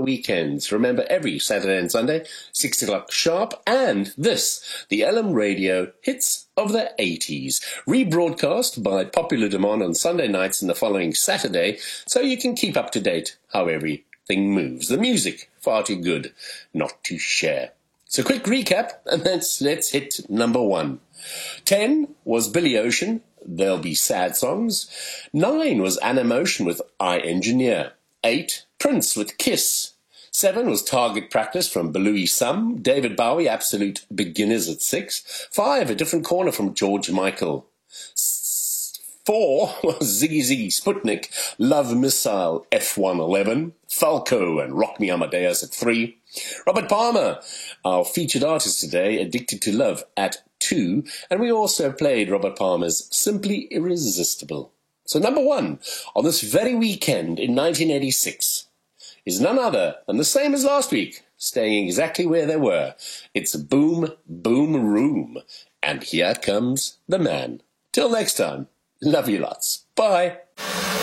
weekends. Remember, every Saturday and Sunday, 6 o'clock sharp, and this, the LM Radio Hits of the 80s, rebroadcast by popular demand on Sunday nights and the following Saturday, so you can keep up to date how everything moves. The music, far too good not to share. So quick recap, and let's hit number 1. 10 was Billy Ocean, There'll Be Sad Songs. 9 was Animotion with I Engineer. 8, Prince with Kiss. 7 was Target Practice from Belouis Sum. David Bowie, Absolute Beginners at 6. 5, A Different Corner from George Michael. 4 was Ziggy Ziggy Sputnik, Love Missile F-111. Falco and Rock Me Amadeus at 3. Robert Palmer, our featured artist today, Addicted to Love at 2, and we also played Robert Palmer's Simply Irresistible. So number 1 on this very weekend in 1986 is none other than the same as last week, staying exactly where they were. It's Boom Boom Room, and here comes the man. Till next time, love you lots. Bye.